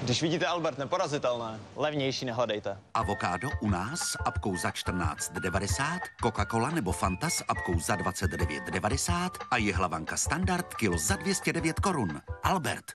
Když vidíte Albert neporazitelné, levnější nehledejte. Avokádo u nás s apkou za 14,90, Coca-Cola nebo Fanta s apkou za 29,90 a jihlavanka standard kilo za 209 korun. Albert.